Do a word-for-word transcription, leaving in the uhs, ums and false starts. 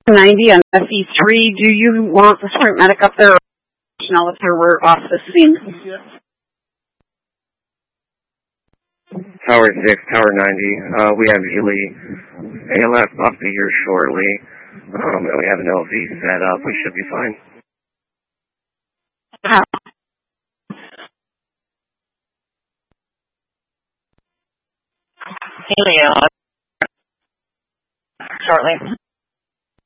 ninety on S E three. Do you want the Sprint Medic up there or personnel if there were off the scene? Tower six, Tower ninety. Uh, we have Ely. A L F off the here shortly. Um, and we have an L V set up. We should be fine. How? Helio. Shortly.